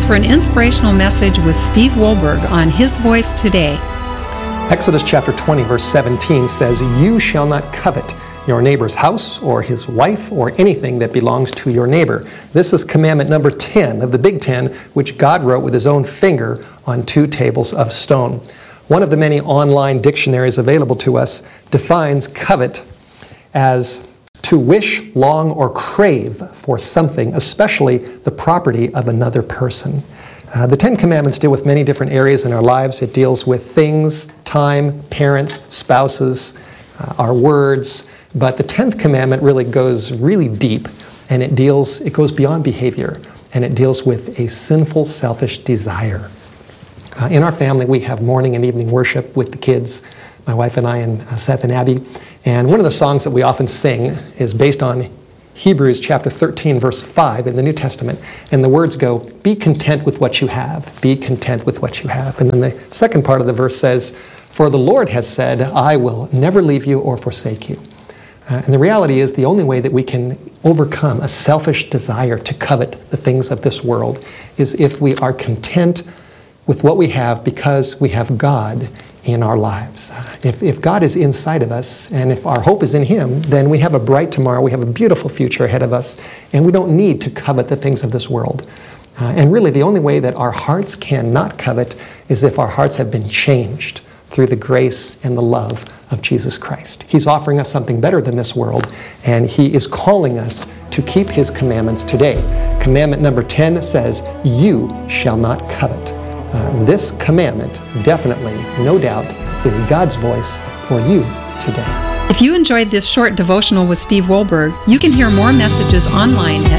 for an inspirational message with Steve Wohlberg on His Voice Today. Exodus chapter 20, verse 17 says, "You shall not covet your neighbor's house or his wife or anything that belongs to your neighbor." This is commandment number 10 of the Big Ten, which God wrote with his own finger on 2 tables of stone. One of the many online dictionaries available to us defines covet as to wish, long, or crave for something, especially the property of another person. The 10 Commandments deal with many different areas in our lives. It deals with things, time, parents, spouses, our words. But the 10th commandment really goes really deep, and it goes beyond behavior, and it deals with a sinful, selfish desire. In our family, we have morning and evening worship with the kids, my wife and I and Seth and Abby. And one of the songs that we often sing is based on Hebrews chapter 13, verse 5 in the New Testament. And the words go, "Be content with what you have. Be content with what you have." And then the second part of the verse says, "For the Lord has said, I will never leave you or forsake you." And the reality is the only way that we can overcome a selfish desire to covet the things of this world is if we are content with what we have because we have God in our lives. If God is inside of us and if our hope is in Him, then we have a bright tomorrow, we have a beautiful future ahead of us, and we don't need to covet the things of this world. And really the only way that our hearts cannot covet is if our hearts have been changed through the grace and the love of Jesus Christ. He's offering us something better than this world, and He is calling us to keep His commandments today. Commandment number 10 says, "You shall not covet." This commandment definitely, no doubt, is God's voice for you today. If you enjoyed this short devotional with Steve Wohlberg, you can hear more messages online at